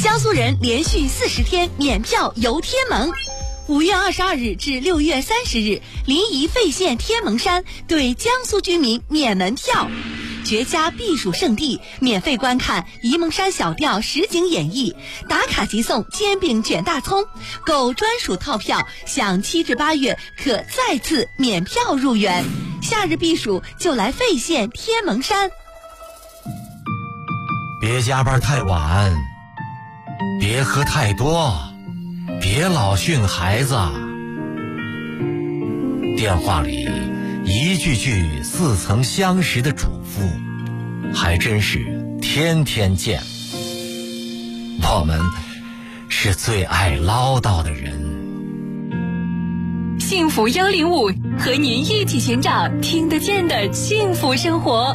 江苏人连续40天免票游天门。5月22日至6月30日，临沂费县天门山对江苏居民免门票，绝佳避暑胜地，免费观看沂蒙山小调实景演绎，打卡即送煎饼卷大葱，购专属套票享7至8月可再次免票入园。夏日避暑就来费县天门山。 别加班太晚，别喝太多，别老训孩子。电话里一句句似曾相识的嘱咐，还真是天天见。我们是最爱唠叨的人。 幸福105和您一起寻找听得见的幸福生活。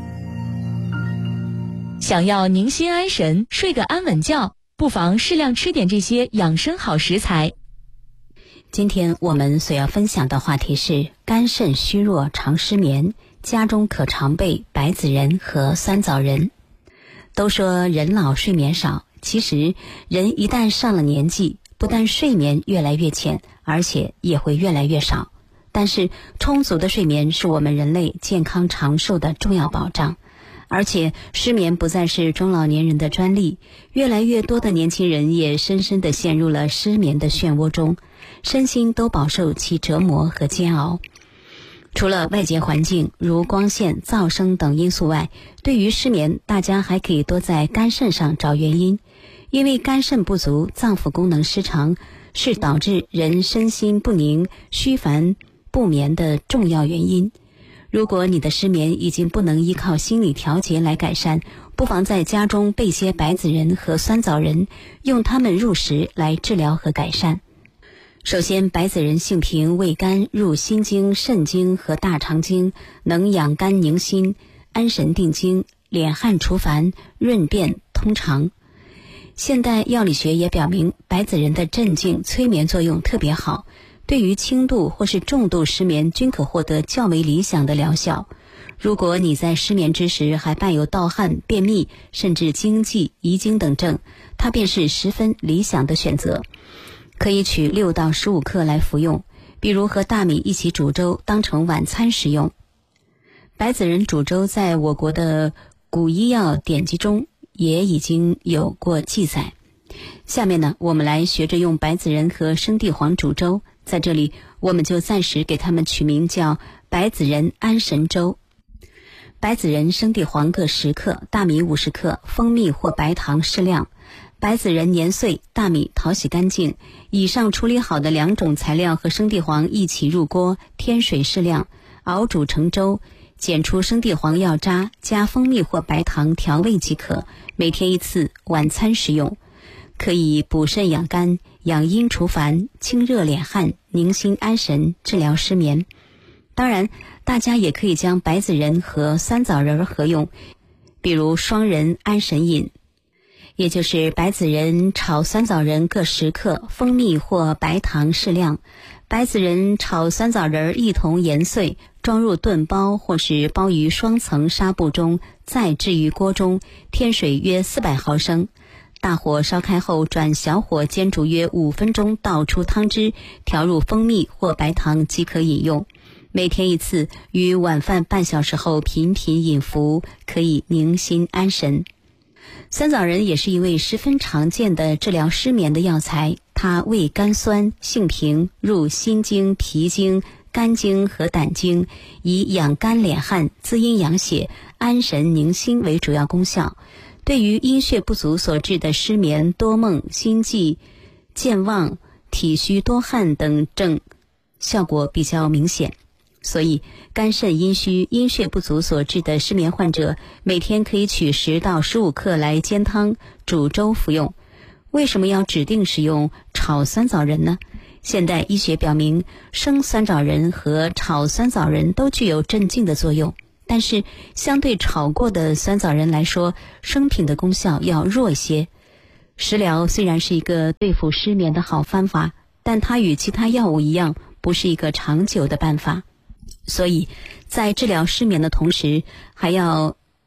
想要宁心安神，睡个安稳觉，不妨适量吃点这些养生好食材。 今天我们所要分享的话题是肝肾虚弱常失眠，家中可常备白子仁和酸枣仁。都说人老睡眠少，其实人一旦上了年纪，不但睡眠越来越浅，而且也会越来越少。但是充足的睡眠是我们人类健康长寿的重要保障。而且失眠不再是中老年人的专利，越来越多的年轻人也深深地陷入了失眠的漩涡中，身心都饱受其折磨和煎熬。除了外界环境如光线、噪声等因素外，对于失眠，大家还可以多在肝肾上找原因。因为肝肾不足、脏腑功能失常，是导致人身心不宁、虚烦不眠的重要原因。如果你的失眠已经不能依靠心理调节来改善，不妨在家中备些白子仁和酸枣仁，用它们入食来治疗和改善。首先，白子仁性平，味甘，入心经、肾经和大肠经，能养肝宁心、安神定惊、敛汗除烦、润便通肠。现代药理学也表明，白子仁的镇静催眠作用特别好，对于轻度或是重度失眠均可获得较为理想的疗效。如果你在失眠之时还伴有盗汗、便秘，甚至惊悸、遗精等症，它便是十分理想的选择。可以取6到15克来服用，比如和大米一起煮粥，当成晚餐食用。白子仁煮粥在我国的古医药典籍中也已经有过记载。下面呢，我们来学着用白子仁和生地黄煮粥，在这里我们就暂时给它们取名叫白子仁安神粥。白子仁、生地黄各10克，大米50克，蜂蜜或白糖适量。白子仁碾碎，大米淘洗干净。以上处理好的2种材料和生地黄一起入锅，添水适量，熬煮成粥，剪出生地黄药渣，加蜂蜜或白糖调味即可。每天1次，晚餐食用。可以补肾养肝、养阴除烦、清热敛汗、宁心安神，治疗失眠。当然，大家也可以将白子仁和酸枣仁合用，比如双仁安神饮，也就是白子仁炒酸枣仁各10克，蜂蜜或白糖适量。白子仁炒酸枣仁一同研碎，装入炖包或是包于双层纱布中，再置于锅中，添水约400毫升。大火烧开后，转小火煎煮约5分钟，倒出汤汁，调入蜂蜜或白糖即可饮用。每天1次，于晚饭半小时后频频饮服，可以宁心安神。酸枣仁也是一味十分常见的治疗失眠的药材，它味甘酸，性平，入心经、脾经、肝经和胆经，以养肝敛汗、滋阴养血、安神宁心为主要功效。对于阴血不足所致的失眠、多梦、心悸、健忘、体虚多汗等症效果比较明显。所以肝肾阴虚、阴血不足所致的失眠患者，每天可以取10到15克来煎汤、煮粥服用。为什么要指定使用炒酸枣仁呢？现代医学表明，生酸枣仁和炒酸枣仁都具有镇静的作用，但是相对炒过的酸枣仁来说，生品的功效要弱一些。食疗虽然是一个对付失眠的好方法，但它与其他药物一样，不是一个长久的办法。所以在治疗失眠的同时，还要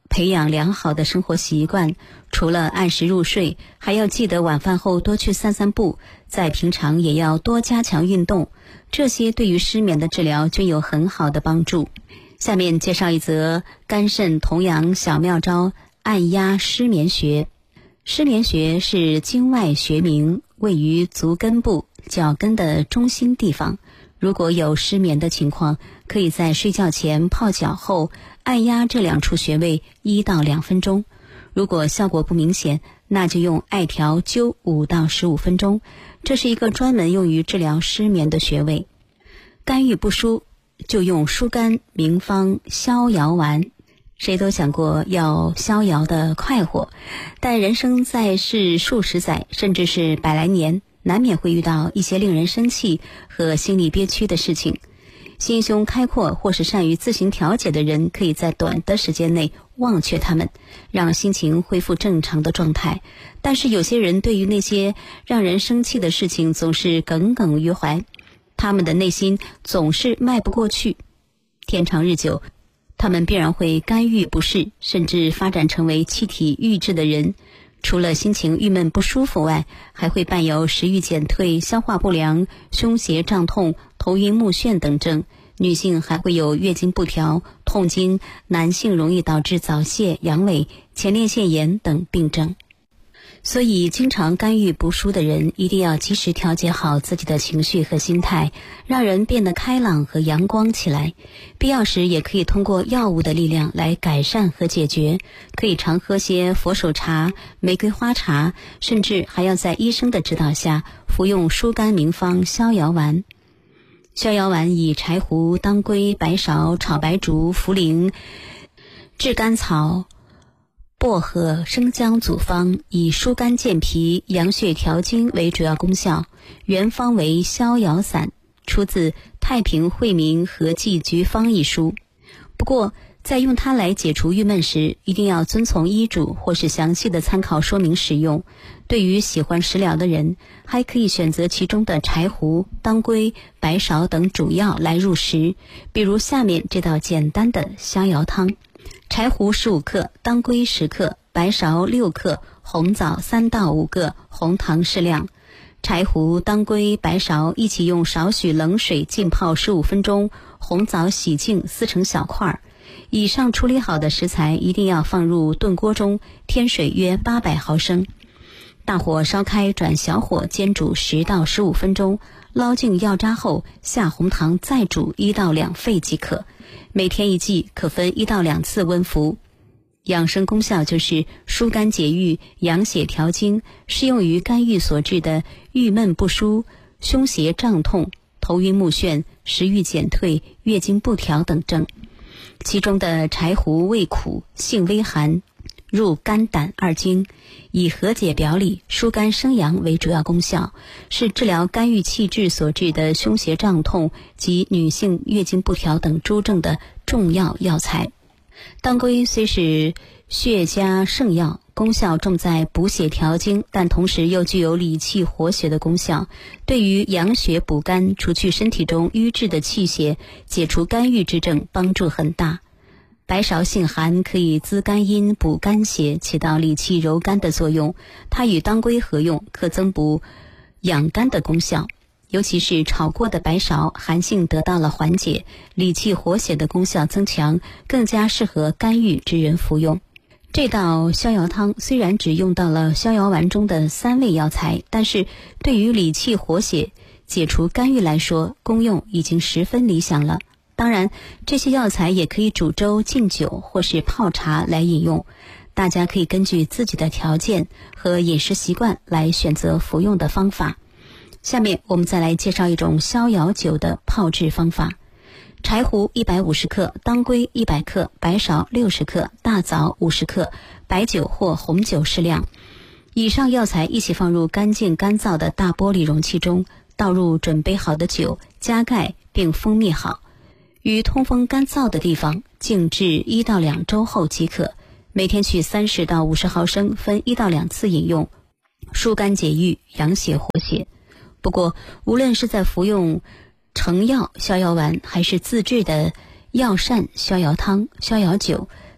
培养良好的生活习惯，除了按时入睡，还要记得晚饭后多去散散步，在平常也要多加强运动，这些对于失眠的治疗均有很好的帮助。下面介绍一则肝肾同阳小妙招，按压失眠穴。失眠穴是经外穴名，位于足根部脚跟的中心地方。如果有失眠的情况，可以在睡觉前泡脚后按压这两处穴位1到2分钟。如果效果不明显，那就用艾条灸5到15分钟。这是一个专门用于治疗失眠的穴位。肝郁不舒，就用疏肝名方逍遥丸。谁都想过要逍遥的快活，但人生在世数十载，甚至是100来年，难免会遇到一些令人生气和心里憋屈的事情。心胸开阔或是善于自行调节的人，可以在短的时间内忘却他们，让心情恢复正常的状态。但是有些人对于那些让人生气的事情总是耿耿于怀，他们的内心总是迈不过去。天长日久，他们必然会肝郁不适，甚至发展成为气体郁滞的人。除了心情郁闷不舒服外，还会伴有食欲减退、消化不良、胸胁胀痛、头晕目眩等症。女性还会有月经不调、痛经，男性容易导致早泄、阳痿、前列腺炎等病症。所以经常肝郁不舒的人一定要及时调节好自己的情绪和心态，让人变得开朗和阳光起来。必要时也可以通过药物的力量来改善和解决，可以常喝些佛手茶、玫瑰花茶，甚至还要在医生的指导下服用疏肝名方逍遥丸。逍遥丸以柴胡、当归、白芍、炒白术、茯苓、炙甘草、薄荷、生姜组方，以疏肝健脾、养血调经为主要功效。原方为逍遥散，出自《太平惠民和剂局方》一书。不过在用它来解除郁闷时，一定要遵从医嘱或是详细的参考说明使用。对于喜欢食疗的人，还可以选择其中的柴胡、当归、白芍等主药来入食，比如下面这道简单的逍遥汤。柴胡15克，当归10克，白芍6克，红枣3到5个，红糖适量。柴胡、当归、白芍一起用少许冷水浸泡15分钟，红枣洗净撕成小块。以上处理好的食材一定要放入炖锅中，添水约800毫升，大火烧开，转小火煎煮10到15分钟，捞净药渣后下红糖再煮1到2沸即可。每天1剂，可分1到2次温服。养生功效就是疏肝解郁、养血调经，适用于肝郁所致的郁闷不舒、胸胁胀痛、头晕目眩、食欲减退、月经不调等症。其中的柴胡味苦，性微寒，入肝胆2经，以和解表里、疏肝生阳为主要功效，是治疗肝郁气滞所致的胸胁胀痛及女性月经不调等诸症的重要药材。当归虽是血家圣药，功效重在补血调经，但同时又具有理气活血的功效，对于养血补肝、除去身体中瘀滞的气血、解除肝郁之症帮助很大。白芍性寒，可以滋肝阴、补肝血，起到理气柔肝的作用。它与当归合用，可增补养肝的功效。尤其是炒过的白芍，寒性得到了缓解，理气活血的功效增强，更加适合肝郁之人服用。这道逍遥汤虽然只用到了逍遥丸中的3味药材，但是对于理气活血、解除肝郁来说，功用已经十分理想了。当然，这些药材也可以煮粥、敬酒或是泡茶来饮用，大家可以根据自己的条件和饮食习惯来选择服用的方法。下面我们再来介绍一种逍遥酒的泡制方法。柴胡150克，当归100克，白芍60克，大枣50克，白酒或红酒适量。以上药材一起放入干净干燥的大玻璃容器中，倒入准备好的酒，加盖并封密好，于通风干燥的地方静置1到2周后即可。每天取30到50毫升，分1到2次饮用，疏肝解郁，养血活血。不过无论是在服用成药逍遥丸还是自制的药膳逍遥汤、逍遥酒，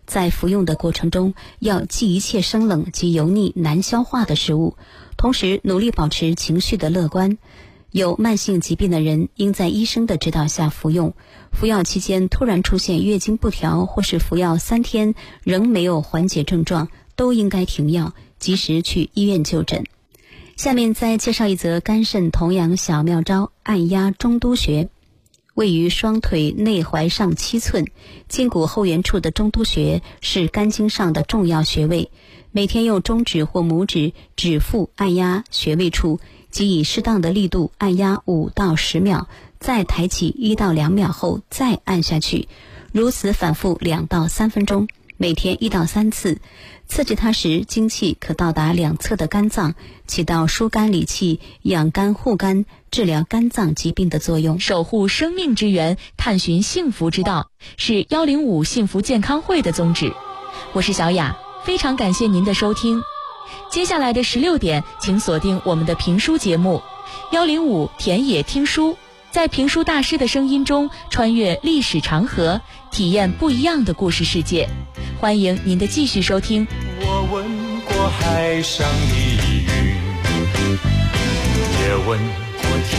在服用的过程中要忌一切生冷及油腻难消化的食物，同时努力保持情绪的乐观。有慢性疾病的人应在医生的指导下服用，服药期间突然出现月经不调或是服药3天仍没有缓解症状，都应该停药，及时去医院就诊。下面再介绍一则肝肾同养小妙招，按压中督穴。位于双腿内踝上7寸，胫骨后缘处的中督穴是肝经上的重要穴位，每天用中指或拇指指腹按压穴位处，即以适当的力度按压5到10秒，再抬起1到2秒后再按下去，如此反复2到3分钟，每天1到3次。刺激它时，精气可到达两侧的肝脏，起到疏肝理气、养肝护肝、治疗肝脏疾病的作用。 守护生命之源，探寻幸福之道，是105幸福健康会的宗旨。我是小雅，非常感谢您的收听。接下来的16点，请锁定我们的评书节目105田野听书，在评书大师的声音中穿越历史长河，体验不一样的故事世界。欢迎您的继续收听。 我问过海上的云，也问过天